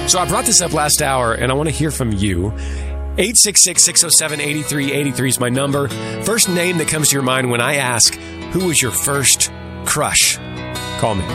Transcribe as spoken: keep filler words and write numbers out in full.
So I brought this up last hour, and I want to hear from you. eight six six, six oh seven, eight three eight three is my number. First name that comes to your mind when I ask, who was your first crush? Call me.